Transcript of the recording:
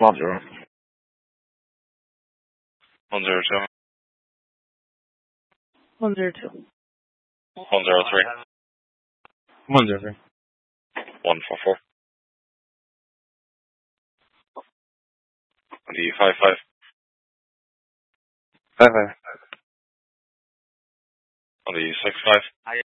10. 102. 102. 103. 103. 144. On the 55. 55. On the 65.